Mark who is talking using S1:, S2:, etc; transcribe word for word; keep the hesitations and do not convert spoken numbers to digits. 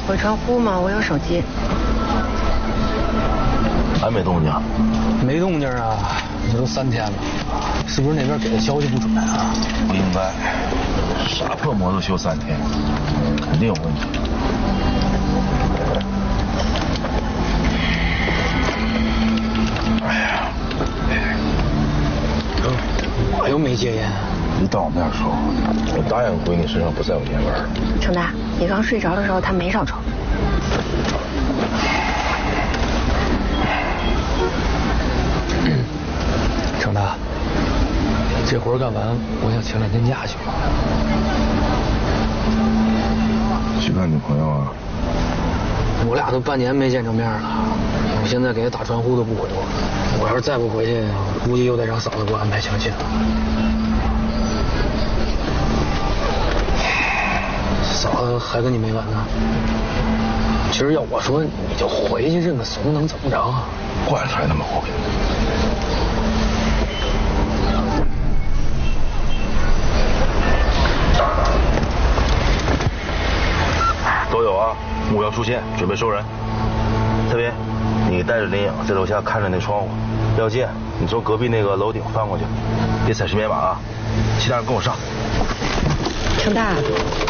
S1: 回川呼吗？我有手机。
S2: 还没动静？
S3: 没动静啊，这都三天了，是不是那边给的消息不准啊？
S2: 不应该，啥破摩托修三天，肯定有问题。哎呀，
S3: 我又没戒烟。
S2: 你当我面说，我答应闺女身上不再有烟味儿。
S1: 程大，你刚睡着的时候他没少抽。
S3: 程大，这活干完，我想请两天假去。
S2: 去看女朋友啊？
S3: 我俩都半年没见着面了，我现在给他打传呼都不回我。我要是再不回去，估计又得让嫂子给我安排相亲了。嫂子还跟你没完呢？其实要我说，你就回去认个怂，能怎么着啊？
S2: 惯出来那么回。都有啊，目标出现，准备收人。特别，你带着林颖在楼下看着那窗户，要进你从隔壁那个楼顶翻过去，别踩十面马啊！其他人跟我上。
S1: 程大，